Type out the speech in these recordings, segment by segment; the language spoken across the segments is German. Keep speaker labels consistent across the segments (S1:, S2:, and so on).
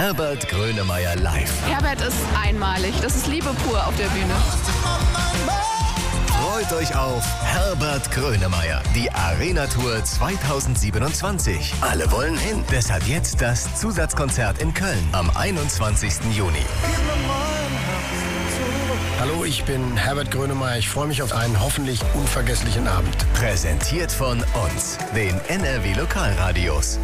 S1: Herbert Grönemeyer live.
S2: Herbert ist einmalig. Das ist Liebe pur auf der Bühne.
S1: Freut euch auf Herbert Grönemeyer, die Arena-Tour 2027. Alle wollen hin. Deshalb jetzt das Zusatzkonzert in Köln am 21. Juni.
S3: Hallo, ich bin Herbert Grönemeyer. Ich freue mich auf einen hoffentlich unvergesslichen Abend.
S1: Präsentiert von uns, den NRW Lokalradios.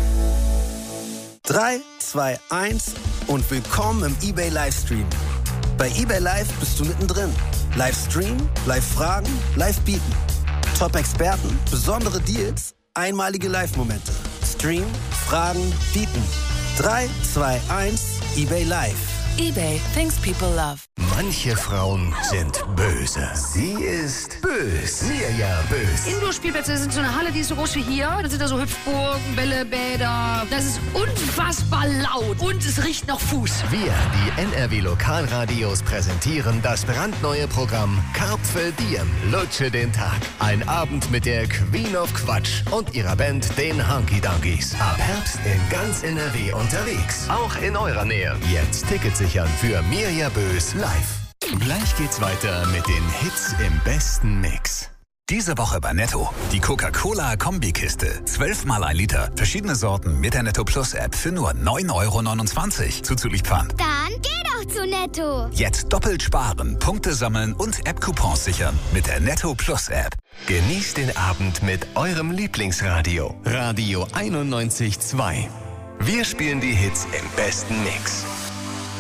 S4: 3, 2, 1 und willkommen im eBay Livestream. Bei eBay Live bist du mittendrin. Livestream, Live-Fragen, Live-Bieten. Top-Experten, besondere Deals, einmalige Live-Momente. Stream, Fragen, Bieten. 3, 2, 1, eBay Live.
S5: eBay, things people love.
S1: Manche Frauen sind böse. Sie ist bös. Mirja Bös.
S6: Indoor-Spielplätze sind so eine Halle, die ist so groß wie hier. Da sind da so Hüpfburgen, Bälle, Bäder. Das ist unfassbar laut. Und es riecht nach Fuß.
S1: Wir, die NRW Lokalradios, präsentieren das brandneue Programm Karpfe Diem, Lutsche den Tag. Ein Abend mit der Queen of Quatsch und ihrer Band, den Hunky Dunkies. Ab Herbst in ganz NRW unterwegs. Auch in eurer Nähe. Jetzt Tickets sichern für Mirja Bös live. Gleich geht's weiter mit den Hits im besten Mix.
S7: Diese Woche bei Netto. Die Coca-Cola-Kombikiste. 12 mal 1 Liter. Verschiedene Sorten mit der Netto Plus App für nur 9,29 € zuzüglich Pfand.
S8: Dann geh doch zu Netto.
S7: Jetzt doppelt sparen, Punkte sammeln und App-Coupons sichern mit der Netto Plus App.
S1: Genießt den Abend mit eurem Lieblingsradio. Radio 91.2. Wir spielen die Hits im besten Mix.